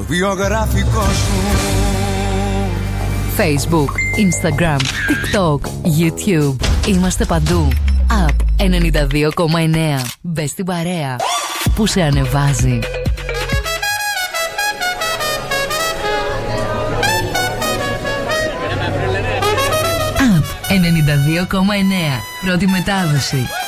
βιογραφικό σου. Facebook, Instagram, TikTok, YouTube. Είμαστε παντού. App 92,9. Μπες στην παρέα που σε ανεβάζει. App 92,9. Πρώτη μετάδοση.